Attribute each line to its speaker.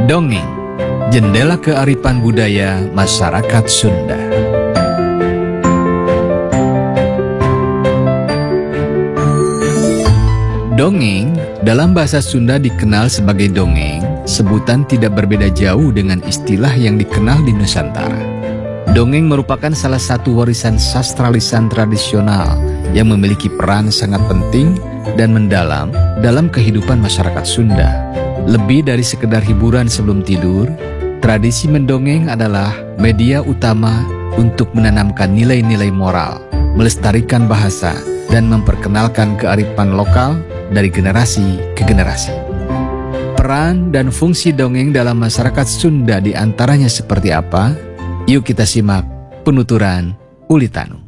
Speaker 1: Dongeng, jendela kearifan budaya masyarakat Sunda. Dongeng dalam bahasa Sunda dikenal sebagai dongeng, sebutan tidak berbeda jauh dengan istilah yang dikenal di Nusantara. Dongeng merupakan salah satu warisan sastra lisan tradisional yang memiliki peran sangat penting dan mendalam dalam kehidupan masyarakat Sunda. Lebih dari sekedar hiburan sebelum tidur, tradisi mendongeng adalah media utama untuk menanamkan nilai-nilai moral, melestarikan bahasa, dan memperkenalkan kearifan lokal dari generasi ke generasi. Peran dan fungsi dongeng dalam masyarakat Sunda diantaranya seperti apa? Yuk kita simak penuturan Uli Tanu.